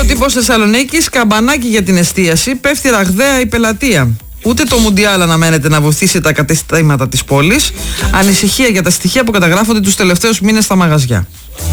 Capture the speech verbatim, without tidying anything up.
Λέω τύπος Θεσσαλονίκης, καμπανάκι για την εστίαση, πέφτει ραγδαία η πελατεία. Ούτε το Μουντιάλ αναμένεται να βοηθήσει τα καταστήματα της πόλης. Ανησυχία για τα στοιχεία που καταγράφονται τους τελευταίους μήνες στα μαγαζιά.